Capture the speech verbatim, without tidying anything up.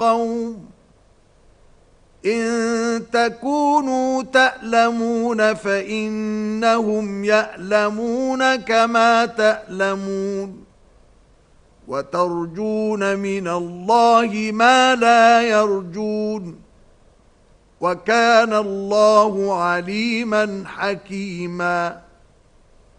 القوم إن تكونوا تألمون فإنهم يألمون كما تألمون وترجون من الله ما لا يرجون وكان الله عليما حكيما.